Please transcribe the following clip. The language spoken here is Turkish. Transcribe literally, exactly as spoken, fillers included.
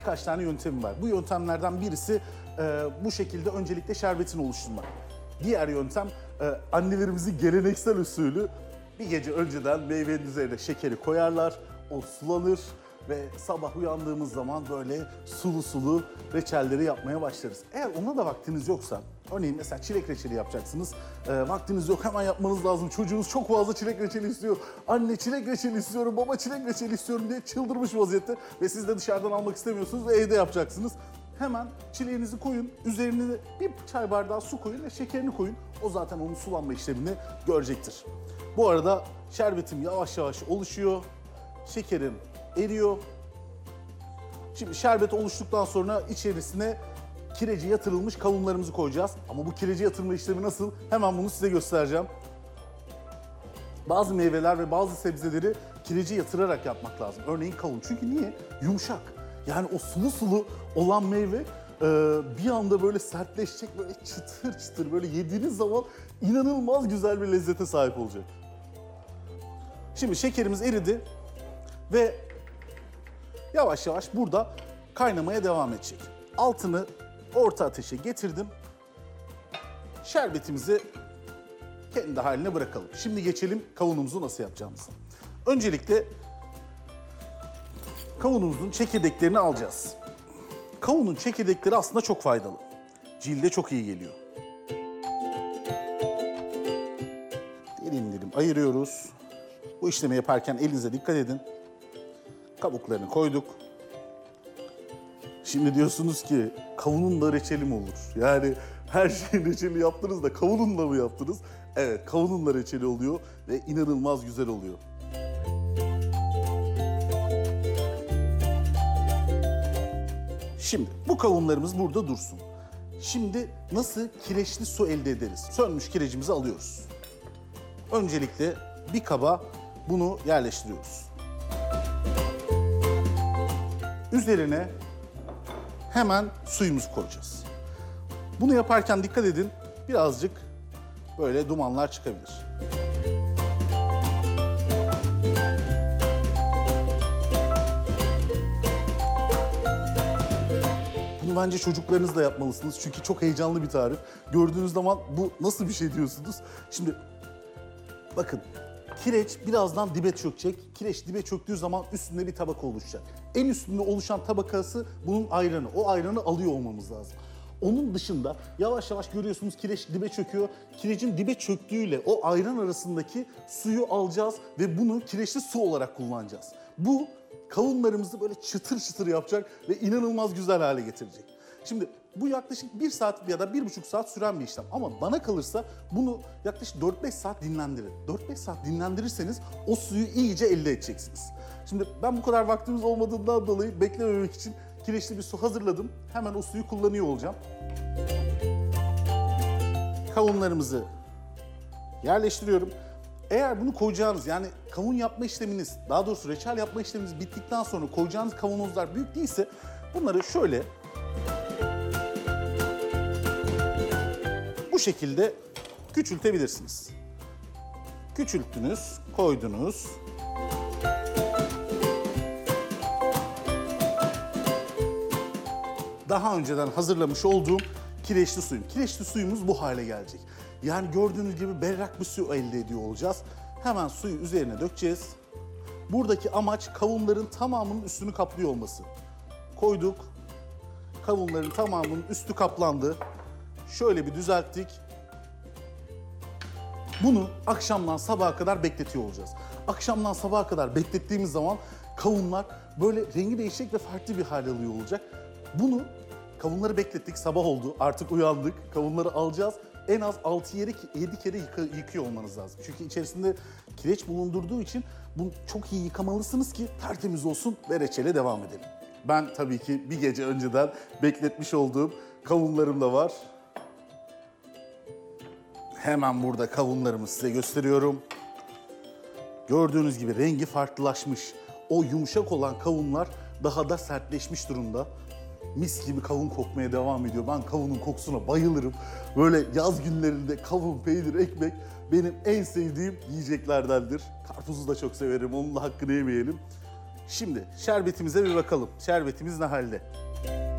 Birkaç tane yöntemi var. Bu yöntemlerden birisi e, bu şekilde öncelikle şerbetini oluşturmak. Diğer yöntem e, annelerimizin geleneksel usulü bir gece önceden meyvenin üzerine şekeri koyarlar, o sulanır ve sabah uyandığımız zaman böyle sulu sulu reçelleri yapmaya başlarız. Eğer ona da vaktiniz yoksa, örneğin mesela çilek reçeli yapacaksınız, e, vaktiniz yok hemen yapmanız lazım, çocuğunuz çok fazla çilek reçeli istiyor, anne çilek reçeli istiyorum, baba çilek reçeli istiyorum diye çıldırmış vaziyette ve siz de dışarıdan almak istemiyorsunuz ve evde yapacaksınız. Hemen çileğinizi koyun, üzerine bir çay bardağı su koyun ve şekerini koyun. O zaten onun sulanma işlemini görecektir. Bu arada şerbetim yavaş yavaş oluşuyor, şekerim eriyor. Şimdi şerbet oluştuktan sonra içerisine kireci yatırılmış kavunlarımızı koyacağız. Ama bu kireci yatırma işlemi nasıl? Hemen bunu size göstereceğim. Bazı meyveler ve bazı sebzeleri kireci yatırarak yapmak lazım. Örneğin kavun. Çünkü niye? Yumuşak. Yani o sulu sulu olan meyve e, bir anda böyle sertleşecek, böyle çıtır çıtır, böyle yediğiniz zaman inanılmaz güzel bir lezzete sahip olacak. Şimdi şekerimiz eridi ve yavaş yavaş burada kaynamaya devam edecek. Altını orta ateşe getirdim. Şerbetimizi kendi haline bırakalım. Şimdi geçelim kavunumuzu nasıl yapacağımıza. Öncelikle kavunumuzun çekirdeklerini alacağız. Kavunun çekirdekleri aslında çok faydalı. Cilde çok iyi geliyor. Dilim dilim ayırıyoruz. Bu işlemi yaparken elinize dikkat edin. Kabuklarını koyduk. Şimdi diyorsunuz ki kavununla reçeli mi olur? Yani her şeyin reçeli yaptınız da kavununla mı yaptınız? Evet, kavununla reçeli oluyor ve inanılmaz güzel oluyor. Şimdi bu kavunlarımız burada dursun. Şimdi nasıl kireçli su elde ederiz? Sönmüş kirecimizi alıyoruz. Öncelikle bir kaba bunu yerleştiriyoruz. Üzerine hemen suyumuzu koyacağız. Bunu yaparken dikkat edin, birazcık böyle dumanlar çıkabilir. Bunu bence çocuklarınızla yapmalısınız çünkü çok heyecanlı bir tarif. Gördüğünüz zaman bu nasıl bir şey diyorsunuz. Şimdi bakın, kireç birazdan dibe çökecek. Kireç dibe çöktüğü zaman üstünde bir tabaka oluşacak. En üstünde oluşan tabakası bunun ayranı. O ayranı alıyor olmamız lazım. Onun dışında yavaş yavaş görüyorsunuz kireç dibe çöküyor. Kirecin dibe çöktüğüyle o ayran arasındaki suyu alacağız ve bunu kireçli su olarak kullanacağız. Bu kavunlarımızı böyle çıtır çıtır yapacak ve inanılmaz güzel hale getirecek. Şimdi bu yaklaşık bir saat ya da bir buçuk saat süren bir işlem. Ama bana kalırsa bunu yaklaşık dört beş saat dinlendirin. dört beş saat dinlendirirseniz o suyu iyice elde edeceksiniz. Şimdi ben bu kadar vaktimiz olmadığından dolayı beklememek için kireçli bir su hazırladım. Hemen o suyu kullanıyor olacağım. Kavunlarımızı yerleştiriyorum. Eğer bunu koyacağınız, yani kavun yapma işleminiz, daha doğrusu reçel yapma işleminiz bittikten sonra koyacağınız kavanozlar büyük değilse bunları şöyle bu şekilde küçültebilirsiniz. Küçülttünüz, koydunuz. Daha önceden hazırlamış olduğum kireçli suyum. Kireçli suyumuz bu hale gelecek. Yani gördüğünüz gibi berrak bir su elde ediyor olacağız. Hemen suyu üzerine dökeceğiz. Buradaki amaç kavunların tamamının üstünü kaplıyor olması. Koyduk. Kavunların tamamının üstü kaplandı. Şöyle bir düzelttik. Bunu akşamdan sabaha kadar bekletiyor olacağız. Akşamdan sabaha kadar beklettiğimiz zaman kavunlar böyle rengi değişecek ve farklı bir hal alıyor olacak. Bunu kavunları beklettik, sabah oldu, artık uyandık. Kavunları alacağız. En az altı yedi kere yıka, yıkıyor olmanız lazım. Çünkü içerisinde kireç bulundurduğu için bunu çok iyi yıkamalısınız ki tertemiz olsun ve reçele devam edelim. Ben tabii ki bir gece önceden bekletmiş olduğum kavunlarım da var. Hemen burada kavunlarımı size gösteriyorum. Gördüğünüz gibi rengi farklılaşmış. O yumuşak olan kavunlar daha da sertleşmiş durumda. Mis gibi kavun kokmaya devam ediyor. Ben kavunun kokusuna bayılırım. Böyle yaz günlerinde kavun, peynir, ekmek benim en sevdiğim yiyeceklerdendir. Karpuzu da çok severim. Onun da hakkını yemeyelim. Şimdi şerbetimize bir bakalım. Şerbetimiz ne halde?